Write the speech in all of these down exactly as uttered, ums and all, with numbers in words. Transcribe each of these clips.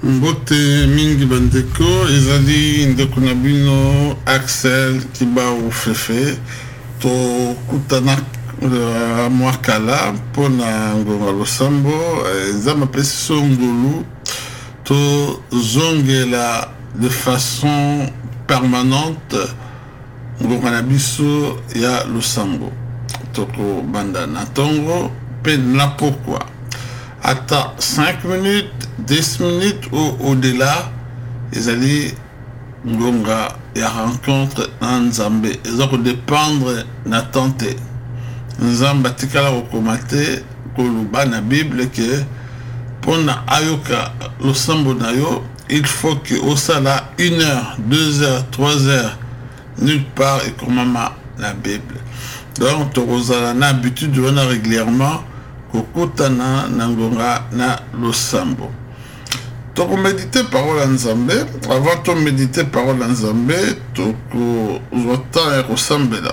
Mbote mingi bandeko ezali ndeko na bino Axel Kibau Fefe to kutana uh, mwakala pona ngonga losambo nzamba pesi songolu to zongela de façon permanente ngonga na biso ya losambo toko banda na tongo pe na pourquoi attends cinq minutes, dix minutes ou au-delà, ils allaient ngonga ya rencontre na Nzambe. Ils ont dépendre na tante. Nzamba tikala okomate koluba na Bible que pour na ayoka losambo na yo, il faut que au sala une heure, deux heures, trois heures, nulle part et comme maman la Bible. Donc, tu as l'habitude de venir régulièrement kokutana na ngonga na losambo. Toko méditer parole en Nzambe, avant de méditer parole en Nzambe, toko zota e kosambela.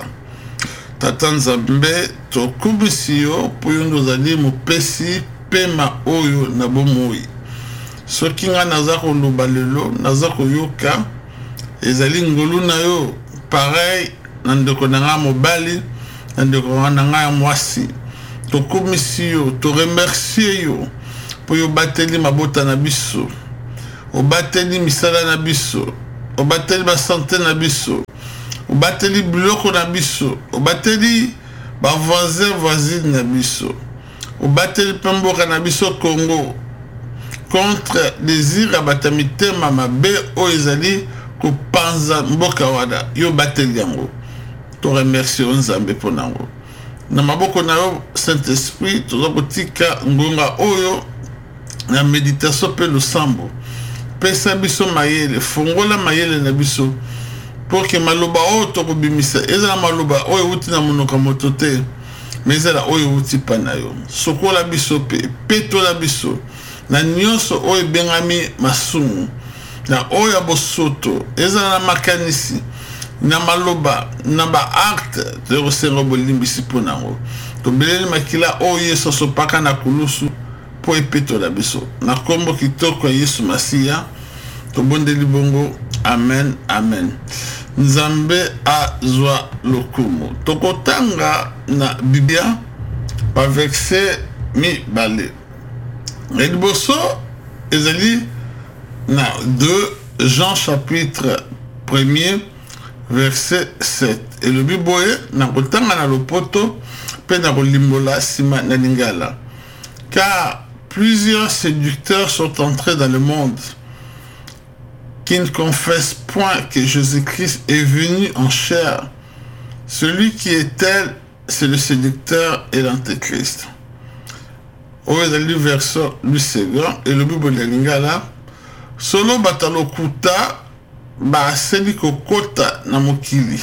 Tata Nzambe toko bisio po yondo zali mopesi pema oyo na bomoi. Soki nga naza koloba lelo, naza koyoka ezali ngolu na yo pareil na ndeko na nga mobali, na ndeko na nga mwasi. To komisio, to remercier yo pour yo bateli mabota na biso, o bateli misala na biso, o bateli ba santé na biso, o bateli biloko na biso, o bateli ba voisin voisine na biso, o bateli pemboka na biso Congo contre désir abatamite mama be o ezali ko panza mboka wada yo bateli yango. To remercier Nzambe pour nango. Na maboko na yo Saint-Esprit toza kotika ngonga oyo na méditation pe losambo pesa biso mayele fongola mayele na biso pour que maloba oyo tokobimisa ezala maloba oyo uti na monoko moto te mais ezala oyo uti pa na yo sokola biso pe petola biso na nyonso oyo bengami masumu na oyo bosoto ezala na makanisi na maloba na ba acte de resengo bolimbisi ponango to beleli makila o yeso so paka na kulusu po epeto la biso na kombo kitoko Yesu Masia to bondeli bongo amen amen. Nzambe azwa lokumu tokotanga na Biblia pa verset mi bale ediboso ezali na deux Jean chapitre premier verset sept. Et le biboye na kotanga na lopoto pe na kolimbola sima na lingala. Car plusieurs séducteurs sont entrés dans le monde qui ne confessent point que Jésus-Christ est venu en chair. Celui qui est tel, c'est le séducteur et l'antéchrist. Au verset verset du second et le biboye na lingala solo batalokuta ba seli kokota na mokili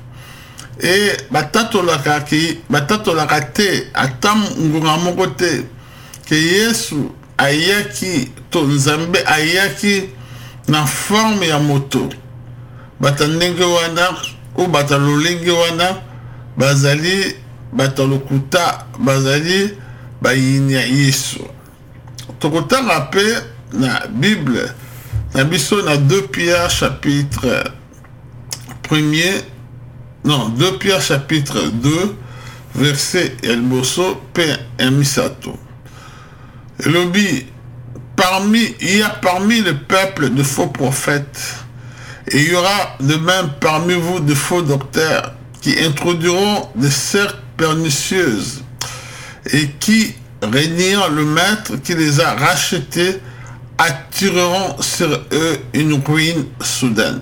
e batatolaka ki batatolaka te atam ngonga moko te ke Yesu ayaki to Nzambe ayaki na forme ya moto batandenge wana o batalolenge wana bazali batalokuta bazali bayini ya Yesu tokotanga pe na Bible na biso na deux Pierre chapitre premier non deux Pierre chapitre deux verset elboso pe emisato lobi parmi il y a parmi le peuple de faux prophètes et il y aura de même parmi vous de faux docteurs qui introduiront des sectes pernicieuses et qui régnant le maître qui les a rachetés attireront sur eux une ruine soudaine.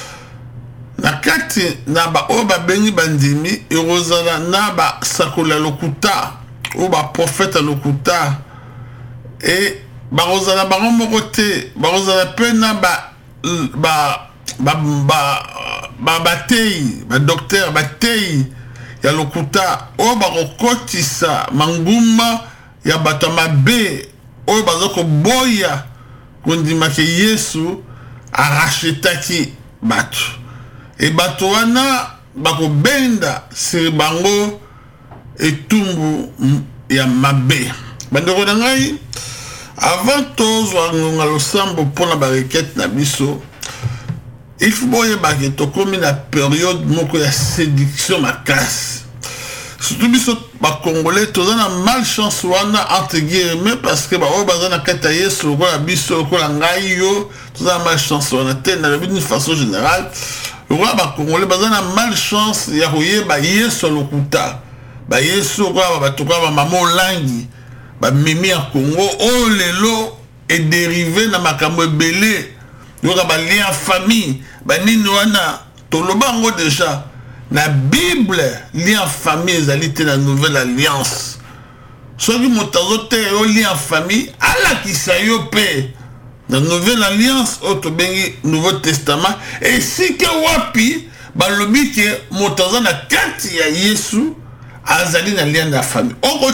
Nakati naba oba beni bandimi erozala naba sakola lokuta oba prophète lokuta et barozala bango mokote barozala pe naba ba ba ba ba batei ba docteur batei ya lokuta oba kokotisa manguma ya batama be oba bazoko boya kondima ke Yesu arachetaki batu e batu wana bako benda siri bango etumbu ya mabe bandeko na ngai Avant tous le sambo pour la barriquette na biso, il faut boyer baguette comme une période moko ya séduction ma casse. Surtout biso ba congolais tous na malchance wana entre guillemets parce que ba o bazana kata yesu ko la biso ko la ngai yo tous na malchance wana te na d'une façon générale. Le roi ba congolais bazana malchance ya koye ba yesu lokuta. Ba yesu ko ba to ko ba mamo langi. Ba mimi à Congo, oh lelo est dérivé na makambo ebele. Yoka ba lien famille, ba nini wana tolobango déjà na Bible lien famille ezali te na nouvelle alliance. Soki motazo te o lien famille ala kisayo pe na nouvelle alliance o to bengi Nouveau Testament et si ke wapi ba lobi ke motazo na kati ya Yesu azali na lien de la famille. Au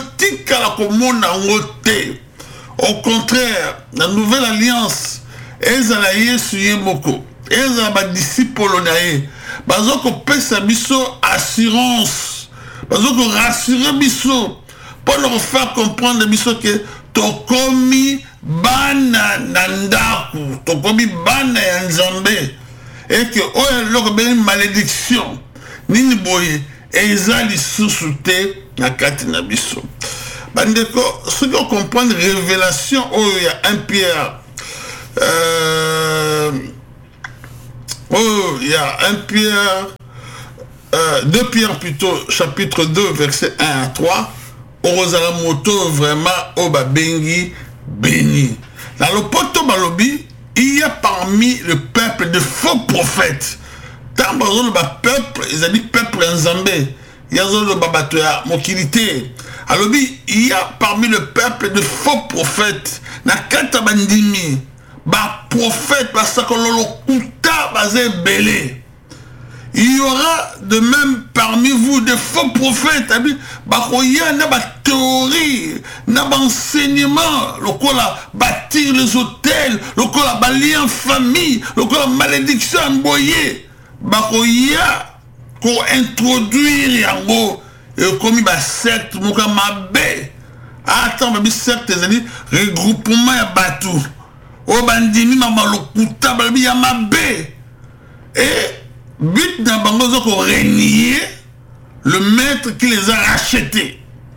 contraire, la nouvelle alliance, ezala Yesu yemoko, ezala ba disciple nae, bazoko pesa biso assurance, bazoko rassurer biso, pour leur faire comprendre biso que tokomi bana nandaku, tokomi bana ya Nzambe, et que oya loko beni malédiction, nini boye, ezali sous-souté na kati na biso. Bandeko, ceux qui comprennent révélation, oh, il y a un Pierre, euh, oh, il y a un Pierre, euh, deux Pierre plutôt, chapitre deux, verset un à trois, Orozala moto vraiment, oh, ba bengi, béni. Dans le poto balobi, il y a parmi le peuple de faux prophètes. Tant que le peuple, ils ont dit peuple en Zambé. Il y a le babatoya, mokilité. Alors, il y a parmi le peuple de faux prophètes. Na kata bandimi, ba prophète, parce que l'on kuta basé belé. Il y aura de même parmi vous de faux prophètes. Bah, il y a une théorie, un enseignement, le quoi bâtir les hôtels, le quoi balayer en famille, le quoi malédiction emboyée. Bakoya ko introduire yango et comme ba secte moka mabe attends ba secte ezali regroupement ya batu o bandimi mama lokuta ba ya mabe et but na bango zo ko renier le maître qui les a rachetés.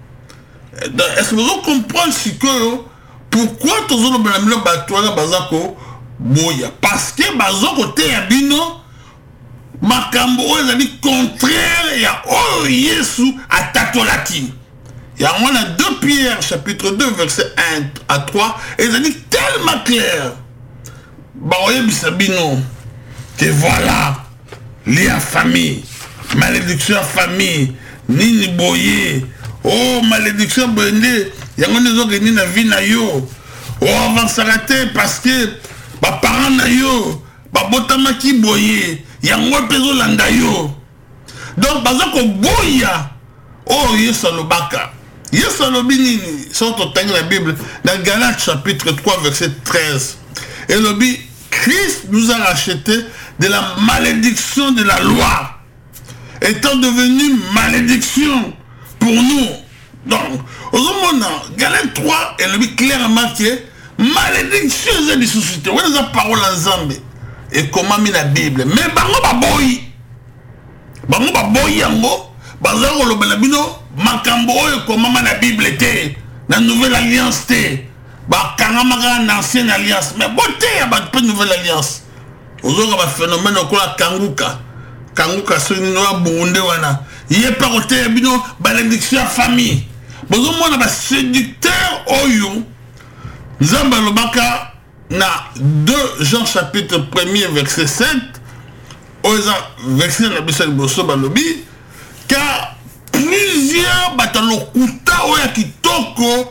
Est-ce que vous comprenez ce que pourquoi tous les blancs batu na bazako boya parce que bazoko te ya bino makambo ezali contraire ya oh Yesu atatolaki. Ya on a deux Pierre chapitre deux verset un à trois ezali tellement clair. Ba oyebisa bino que voilà lien famille, malédiction famille, nini boye, oh malédiction bende, yango nezo geni na vie na yo. Oh avansara te parce que ba parents na yo, ba botamaki boye. Yango pezo landa yo. Donc bazako boya. Oh Yesu lobaka. Yesu lobi sorte au la Bible dans Galates chapitre trois verset treize. Et lobi Christ nous a racheté de la malédiction de la loi, étant devenu malédiction pour nous. Donc, au moment Galates trois, et lobi clairement que malédiction est de suscité. Où est la parole en Zambie? Et comment mis la Bible mais bango baboyi bango baboyi yango bazako lo balabino makambo oyo comment la Bible était la nouvelle alliance te ba kangamaka na ancienne alliance mais boté ya ba nouvelle alliance ozoka ba phénomène ko la kanguka kanguka soni no abunde wana yé pa côté bino malédiction famille bozo mona ba séducteur oyo nzamba lobaka na deux Jean chapitre premier verset sept oza verset na bisa liboso balobi car plusieurs batalokuta oya kitoko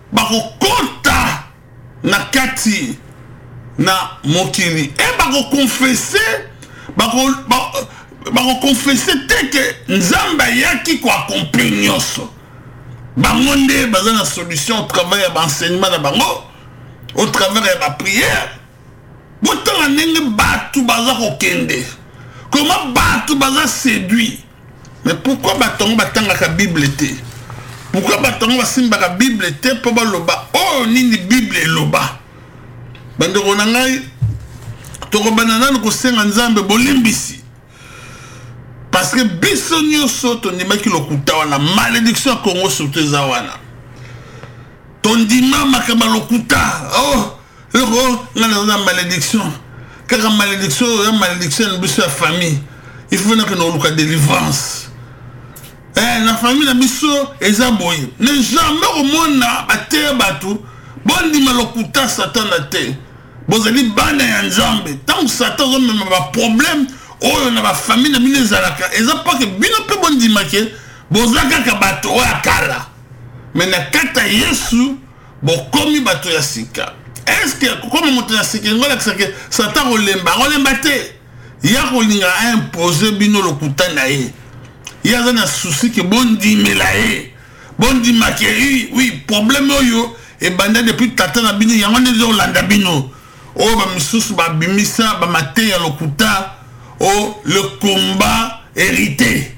bakokota na kati na mokili et bako confesser bako bako confesser te que nzamba yaki ko accomplir nyonso bango nde baza na solution au travail ya enseignement na bango au travers de la prière. Pourtant, on est battu baza kokende. Comment battu baza séduit? Mais pourquoi batongo batanga ka Bible té? Pourquoi batongo basimba ka Bible té pour baloba oh nini Bible eloba bandeko na ngai toko banana ko senga nzambe bolimbisi parce que biso nyonso tondimaki lokuta wana malédiction ya Congo surtout eza wana tondima makaba lokuta oh loko ngana na malédiction kaka malédiction ya malédiction na biso ya famille il faut que nous luka délivrance eh na famille na biso eza boye ne jamais au monde na ate batu bondima lokuta satan na te bozali bana ya nzambe tant satan zo même ba problème oyo na ba famille na bino ezalaka eza pas que bino pe bondima ke bozaka ka bato ya kala mais na kata Yesu bokomi bato ya sika. Est-ce que comme moto ya sika ngola que satan olemba olemba te ya kolinga imposer bino lokuta na ye ya zana souci que bondimela ye bondima ke oui oui problème oyo e banda depuis tata na bino yango ne zo landa bino o ba misusu ba bimisa ba mate ya lokuta o le combat hérité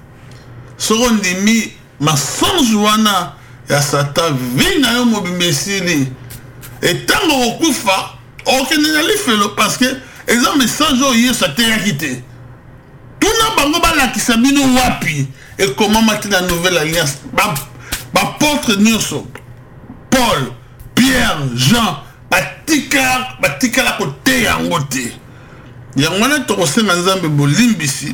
sorondimi mensonge wana ya satan vina yo mobimesili et tango okufa okende na lifelo parce que eza message oyo ça te yakité tout na bango ba lakisa bino wapi et comment mater la nouvelle alliance ba ba porte nyonso Paul Pierre Jean batika batika la côté yango te yango na to kosenga nzambe bolimbisi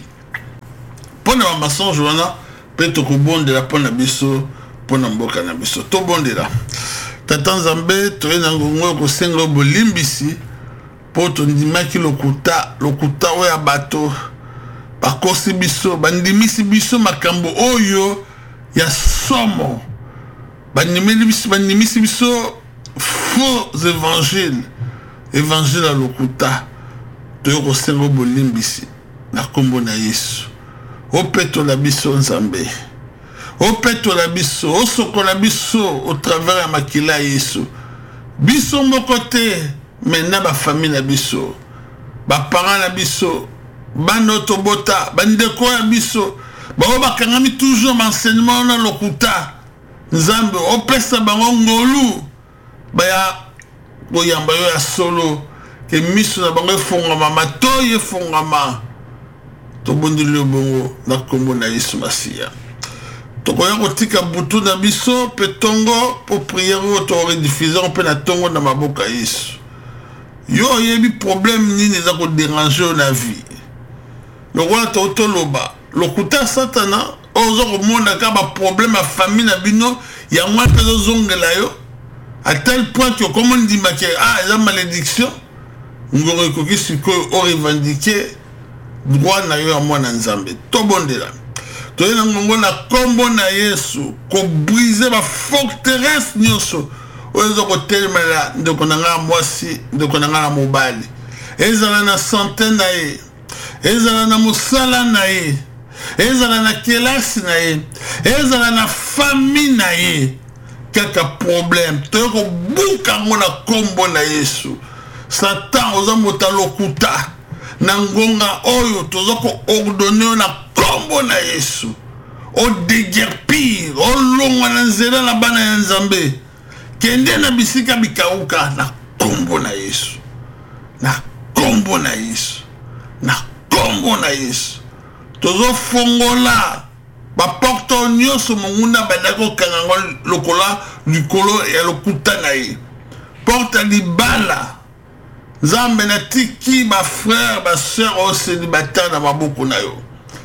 pona ba mensonge wana pe to kobondela pona biso pona mboka na biso to bondela tata nzambe to ena ngongo kosenga bolimbisi po to ndimaki lokuta lokuta oya bato bakosi biso bandimisi biso makambo oyo ya somo bandimisi biso bandimisi biso faux évangile évangile à lokuta to kosenga bolimbisi na kombo na Yesu opeto la biso nzambe opeto la biso osokola biso au travers ya makila Yesu biso moko te maintenant ba famille na biso ba parents na biso bando tobota bandeko ya biso bao bakangami toujours m'enseignement na lokuta nzambe opesa bango ngolu baya boyamba yo ya solo ke miso na bango efongama matoyi efongama tobondeli bongo na kombo na Yesu Masiya tokoya kotika butu na biso pe tongo po prière o to rediffuser pe na tongo na maboka Yesu yo yebi problème nini za ko déranger na vie lokola to toloba lokuta satana ozo ko mona ka ba problème a famille na bino ya mwa te zongela yo à tel point que comme on dit que ah la malédiction ngoro ko kisiko o revendiquer droit na yo amwa na nzambe to bondela to ena ngongo na kombo na Yesu ko briser ba forteresse nyonso ozo ko telemela ndeko na nga mwasi ndeko na nga mobali ezala na centaine na ye ezala na musala na ye ezala na kelasi na ye ezala na famille na ye kaka problème to ko buka ngona kombo na Yesu satan oza mota lokuta na ngonga oyo tozo ko ordonner na kombo na Yesu o déguerpir o longa na nzela na bana ya nzambe kende na bisika bikauka na kombo na Yesu na kombo na Yesu na kombo na Yesu tozo fongola ba porto nyonso monguna badako kangango lokola likolo ya lokuta na ye porta libala nzambe na tiki ba frère ba sœur o célibataire na maboko na yo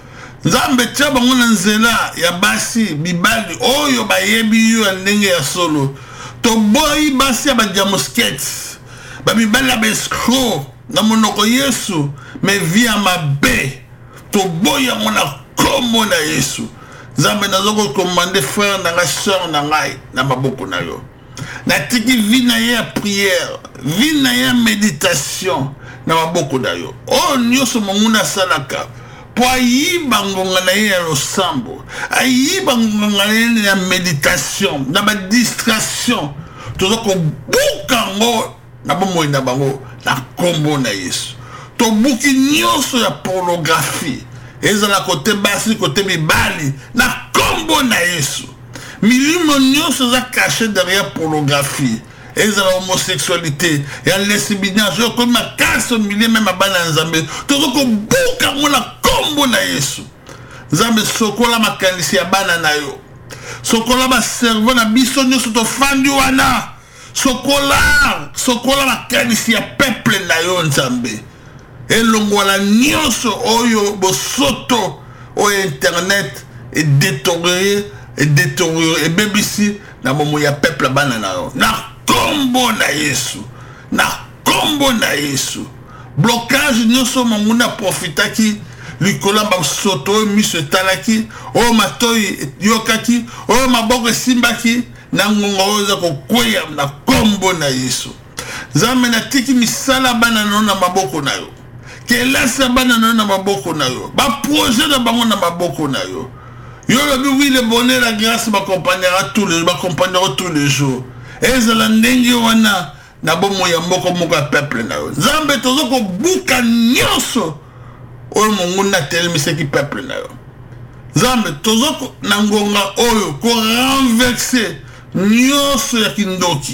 nzambe tia bango na nzela ya basi bibali oyo bayebi yo ndenge ya solo to boy basi ya ba jamosket ba bibali ya escroc na monoko Yesu me via mabe to boy ya mona komo na Yesu nzambe nazoko commander frère na nga sœur na ngai na maboko na yo na tiki vie na ya prière vie na ya méditation na maboko na yo o nyonso monguna salaka po ayiba ngonga na ye ya losambo ayiba ngonga na ye ya méditation na ba distraction tozoko buka ngo na bomoi na bango na kombo na Yesu to buki nyonso ya pornographie ezala côté basi côté mibali na kombo na Yesu milimo nyonso za caché derrière pornographie ezala homosexualité ya lesbianisme okomi makasi omilie meme abana nzambe tozo kobuka yango na kombo na Yesu. Nzambe sokola makanisi ya bana na yo, sokola baservo na biso nyonso tofandi wana, sokola sokola makanisi ya peuple na yo Nzambe, elongwala nyonso oyo bosoto oyo internet e détérioré e détérioré e bebisi na momo ya peuple bana na yo na kombo na Yesu, na kombo na Yesu. Blocage nyonso manguna profitaki likola basoto miso talaki o matoi yokaki o maboko simbaki na ngonga oza kokweya na kombo na Yesu. Nzambe na tiki misala bana no na maboko na yo, kelasa bana no na maboko na yo, ba projet na bango na maboko na yo. Yo lobi oui le bonheur la grâce m'accompagnera tous les jours, m'accompagnera tous les jours. Ezala ndenge wana na bomo ya mboko moko ya peuple na yo. Nzambe tozo ko buka nyonso oyo monguna telemisa ki peuple na yo. Nzambe tozo ko nangonga oyo ko renverser nyonso ya kindoki.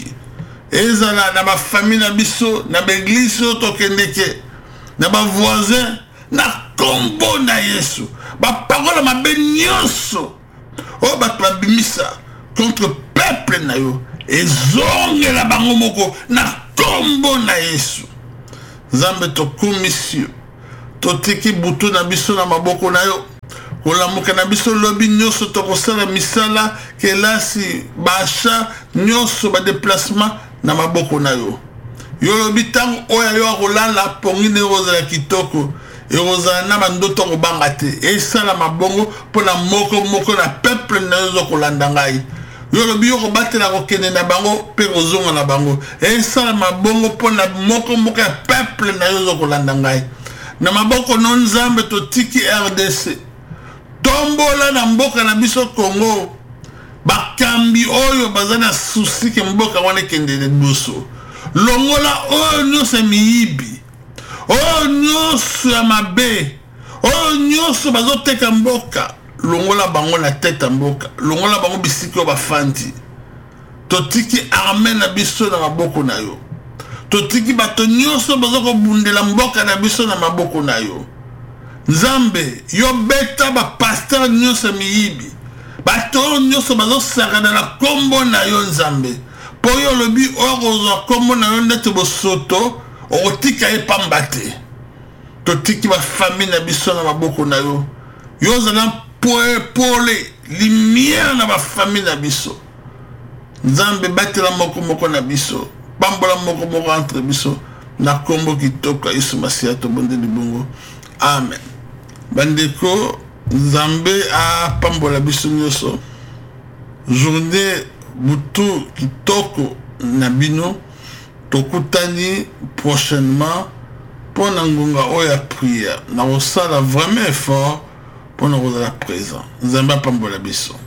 Ezala na ba famille na biso, na ba église to kendeke, na ba voisin, na kombo na Yesu. Ba parole ma be nyonso o ba babimisa contre peuple na yo. Ezonge la bango moko na kombo na Yesu. Nzambe to komisio to tiki butu na biso na maboko na yo. Kolamuka na biso lobi nyonso to kosala misala kelasi basha nyonso ba déplacement na maboko na yo. Yo lobi tango oya yo kolala pongine roza ya kitoko e roza na bandoto kobanga te. E sala mabongo pona moko moko na peuple na yo kolanda ngai. Yo lobi yo kobatela kokende na bango pe kozonga na bango. E sala mabongo pona moko moko ya peuple na yo kolanda ngai. Na maboko non Nzambe to tiki R D C. Tombola na mboka na biso Congo. Bakambi oyo bazana susi ke mboka wana kende de boso. Longola oyo nyonso miyibi. Oyo nyonso ya mabe. Oyo nyonso bazoteka mboka. Longola bango na tete mboka. Longola bango bisiki oyo bafandi. Totiki arme na biso na maboko na yo. Totiki bato nyonso bazoko bundela mboka na biso na maboko na yo. Nzambe yo beta ba pasteur nyonso miyibi. Bato nyonso bazosaka na kombo na yo Nzambe. Po yo lobi orozo kombo na yo ndete bosoto otika epambate. Totiki ba famille na biso na maboko na yo. Yo zana poe pole lumière na ba famille na biso. Nzambe batela moko moko na biso. Bambola moko moko entre biso na kombo kitoko Yesu Masiya to bonde libongo. Amen. Bandeko Nzambe a pambola biso nyonso. Journée butu kitoko na bino tokutani prochainement pour ngonga oya prière. Na osala vraiment effort pour nous la présent. Nzambe a pambola biso.